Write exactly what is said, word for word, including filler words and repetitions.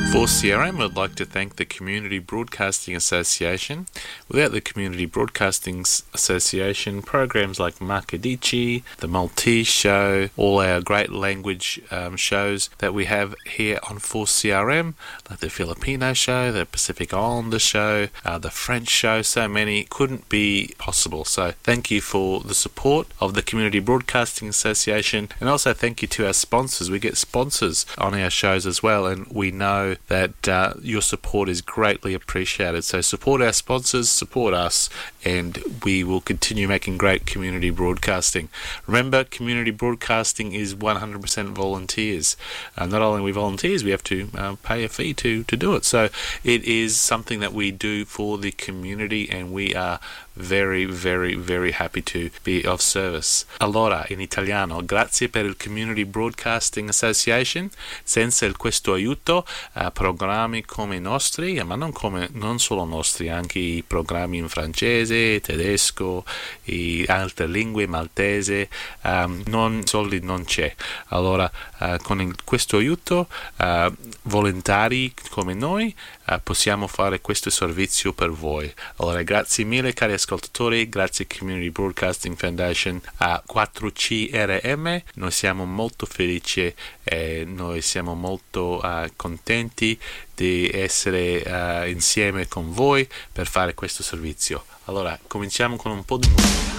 For C R M, I'd like to thank the Community Broadcasting Association. Without the Community Broadcasting Association, programs like Makadici, the Maltese Show, all our great language um, shows that we have here on four C R M, like the Filipino Show, the Pacific Islander Show, uh, the French Show, so many, couldn't be possible. So thank you for the support of the Community Broadcasting Association, and also thank you to our sponsors. We get sponsors on our shows as well, and we know that uh, your support is greatly appreciated. So support our sponsors, support us, and we will continue making great community broadcasting. Remember, community broadcasting is one hundred percent volunteers. Uh, not only are we volunteers, we have to uh, pay a fee to, to do it. So it is something that we do for the community, and we are very, very, very happy to be of service. Allora, in italiano, grazie per il Community Broadcasting Association. Senza il questo aiuto, uh, programmi come i nostri, ma non, come, non solo nostri, anche i programmi in francese, tedesco, e altre lingue, maltese, um, non, soldi non c'è. Allora, uh, con il, questo aiuto, uh, volontari come noi, uh, possiamo fare questo servizio per voi. Allora, grazie mille cari ascoltatori, grazie Community Broadcasting Foundation a quattro C R M. Noi siamo molto felici e noi siamo molto uh, contenti di essere uh, insieme con voi per fare questo servizio. Allora, cominciamo con un po' di musica.